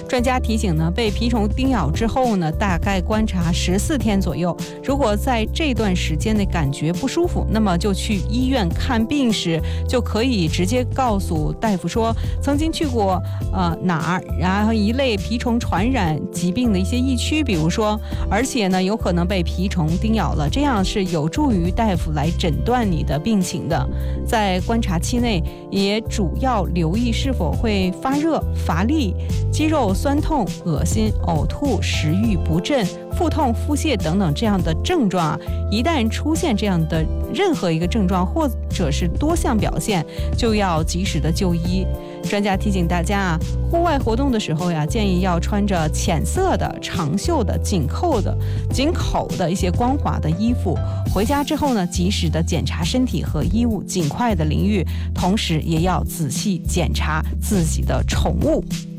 专家提醒呢，被蜱虫叮咬之后呢，大概观察14天左右，如果在这段时间内感觉不舒服，那么就去医院看病时就可以直接告诉大夫说曾经去过哪儿，然后一类蜱虫传染疾病的一些疫区，比如说，而且呢有可能被蜱虫叮咬了，这样是有助于大夫来诊断你的病情的。在观察期内也主要留意是否会发热、乏力、肌肉酸痛、恶心、呕吐、食欲不振、腹痛、腹泻等等这样的症状。一旦出现这样的任何一个症状或者是多项表现，就要及时的就医。专家提醒大家户外活动的时候建议要穿着浅色的、长袖的、紧口的一些光滑的衣服。回家之后呢，及时的检查身体和衣物，尽快的淋浴，同时也要仔细检查自己的宠物。